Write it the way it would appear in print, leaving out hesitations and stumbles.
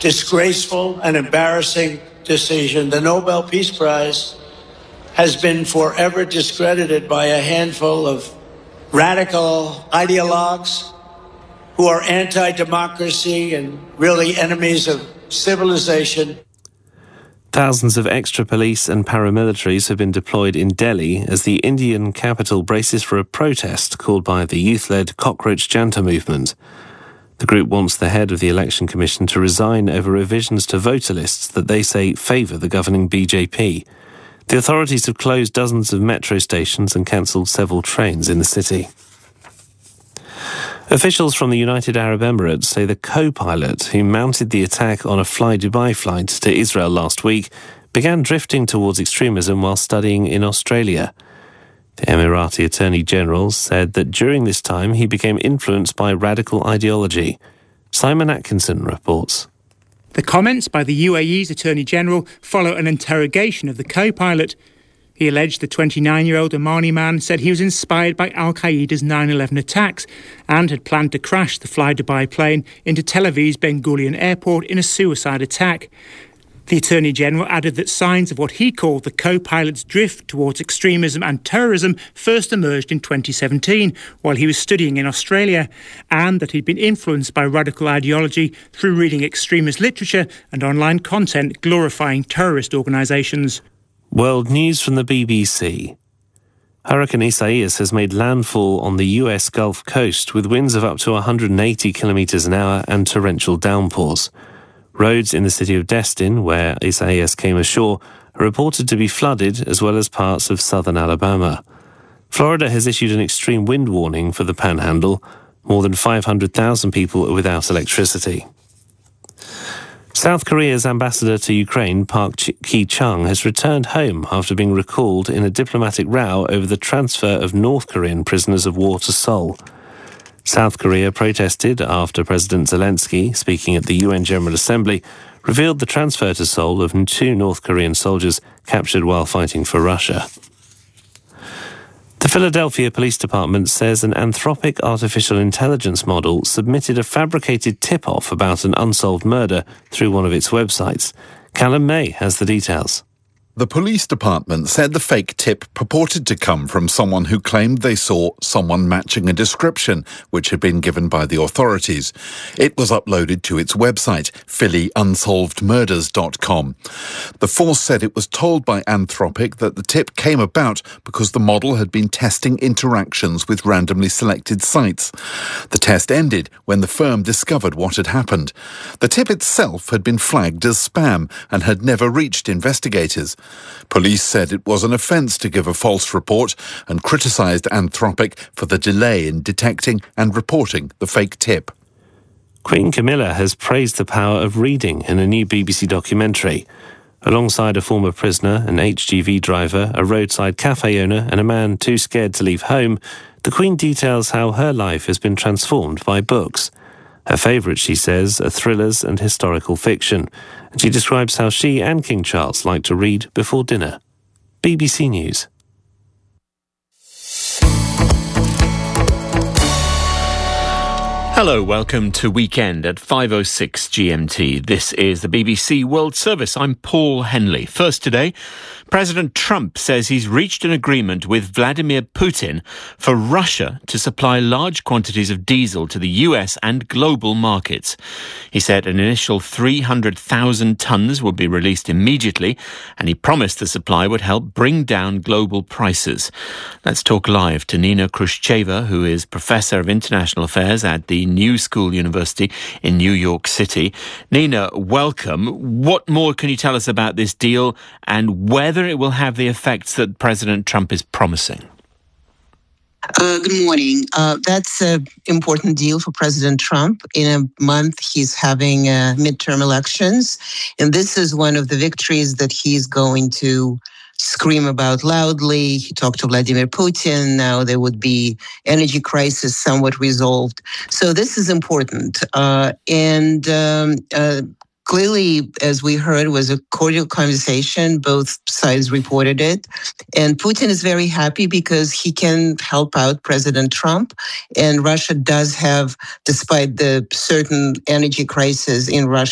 disgraceful and embarrassing decision. The Nobel Peace Prize has been forever discredited by a handful of radical ideologues who are anti-democracy and really enemies of civilization. Thousands of extra police and paramilitaries have been deployed in Delhi as the Indian capital braces for a protest called by the youth-led Cockroach Janta movement. The group wants the head of the Election Commission to resign over revisions to voter lists that they say favour the governing BJP. The authorities have closed dozens of metro stations and cancelled several trains in the city. Officials from the United Arab Emirates say the co-pilot who mounted the attack on a Fly Dubai flight to Israel last week began drifting towards extremism while studying in Australia. The Emirati Attorney General said that during this time he became influenced by radical ideology. Simon Atkinson reports. The comments by the UAE's Attorney General follow an interrogation of the co-pilot. He alleged the 29-year-old Omani man said he was inspired by al-Qaeda's 9/11 attacks and had planned to crash the Fly Dubai plane into Tel Aviv's Ben Gurion airport in a suicide attack. The Attorney General added that signs of what he called the co-pilot's drift towards extremism and terrorism first emerged in 2017 while he was studying in Australia, and that he'd been influenced by radical ideology through reading extremist literature and online content glorifying terrorist organisations. World news from the BBC. Hurricane Isaias has made landfall on the US Gulf Coast with winds of up to 180 kilometres an hour and torrential downpours. Roads in the city of Destin, where Isaias came ashore, are reported to be flooded, as well as parts of southern Alabama. Florida has issued an extreme wind warning for the Panhandle. More than 500,000 people are without electricity. South Korea's ambassador to Ukraine, Park Ki-chung, has returned home after being recalled in a diplomatic row over the transfer of North Korean prisoners of war to Seoul. South Korea protested after President Zelensky, speaking at the UN General Assembly, revealed the transfer to Seoul of 2 North Korean soldiers captured while fighting for Russia. The Philadelphia Police Department says an Anthropic artificial intelligence model submitted a fabricated tip-off about an unsolved murder through one of its websites. Callum May has the details. The police department said the fake tip purported to come from someone who claimed they saw someone matching a description which had been given by the authorities. It was uploaded to its website, PhillyUnsolvedMurders.com. The force said it was told by Anthropic that the tip came about because the model had been testing interactions with randomly selected sites. The test ended when the firm discovered what had happened. The tip itself had been flagged as spam and had never reached investigators. Police said it was an offence to give a false report and criticised Anthropic for the delay in detecting and reporting the fake tip. Queen Camilla has praised the power of reading in a new BBC documentary. Alongside a former prisoner, an HGV driver, a roadside cafe owner and a man too scared to leave home, the Queen details how her life has been transformed by books. Her favourites, she says, are thrillers and historical fiction, and she describes how she and King Charles like to read before dinner. BBC News. Hello, welcome to Weekend at 5:06 GMT. This is the BBC World Service. I'm Paul Henley. First today, President Trump says he's reached an agreement with Vladimir Putin for Russia to supply large quantities of diesel to the US and global markets. He said an initial 300,000 tons would be released immediately, and he promised the supply would help bring down global prices. Let's talk live to Nina Khrushcheva, who is Professor of International Affairs at the New School University in New York City. Nina, welcome. What more can you tell us about this deal and whether it will have the effects that President Trump is promising? Good morning. That's an important deal for President Trump. In a month, he's having midterm elections, and this is one of the victories that he's going to scream about loudly. He talked to Vladimir Putin. Now there would be energy crisis somewhat resolved. So this is important. Clearly, as we heard, was a cordial conversation. Both sides reported it. And Putin is very happy because he can help out President Trump. And Russia does have, despite the certain energy crisis in Russia,